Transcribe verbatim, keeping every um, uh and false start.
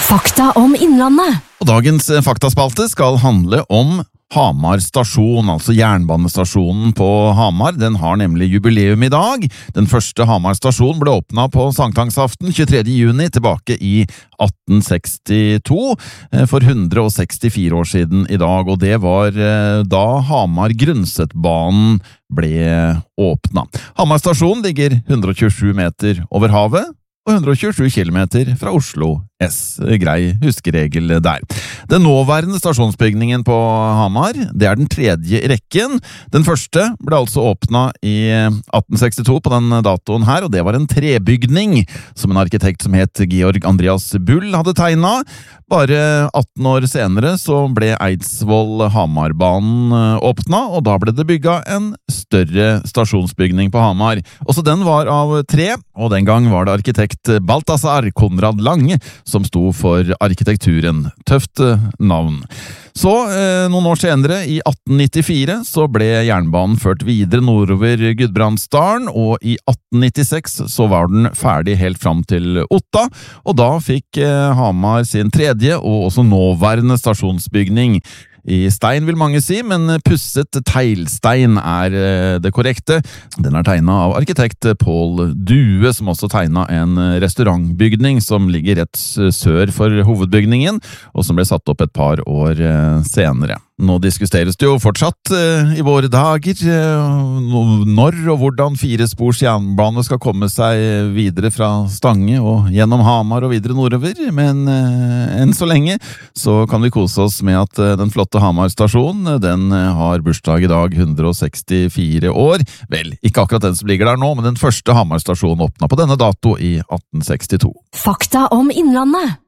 Fakta om Innlandet. Og dagens faktaspalte skal handle om Hamar stasjon, altså jernbanestasjonen på Hamar. Den har nemlig jubileum i dag. Den første Hamar stasjon ble åpnet på sankthansaften tjuetredje juni tilbake i atten sekstito, for hundre og sekstifire år siden i dag, og det var da Hamar-Grundsetbanen ble åpnet. Hamar stasjon ligger hundre og tjuesju meter over havet, og hundre og tjuesju kilometer fra Oslo S. Grei huskeregel der. Den nåværende stasjonsbygningen på Hamar, det er den tredje i rekken. Den første ble altså åpnet i atten sekstito på den datoen her, og det var en trebygning som en arkitekt som het Georg Andreas Bull hadde tegnet. Bare atten år senere så ble Eidsvoll-Hamarbanen åpnet, og da ble det bygget en større stasjonsbygning på Hamar. Også den var av tre, og den gang var det arkitekt Balthasar Konrad Lange som sto for arkitekturen. Tøft navn. Så, eh, noen år senere, i atten nittifire, så ble jernbanen ført videre nordover Gudbrandsdalen, og i atten nittiseks så var den ferdig helt fram til Otta, og da fikk eh, Hamar sin tredje og også nåværende stasjonsbygning. I stein vil mange si, men pusset teglstein er det korrekte. Den er tegnet av arkitekt Paul Due, som også tegnet en restaurantbygning som ligger rett sør for hovedbygningen, og som ble satt opp et par år senere. Nå diskuteres det jo fortsatt eh, i våre dager eh, når og hvordan firespors jernbane skal komme seg videre fra Stange og gjennom Hamar og videre nordover, men eh, enn så lenge så kan vi kose oss med at eh, den flotte Hamar stasjon, den eh, har bursdag i dag, hundre og sekstifire år. Vel, ikke akkurat den som ligger der nå, men den første Hamar stasjon åpnet på denne dato i atten sekstito. Fakta om Innlandet.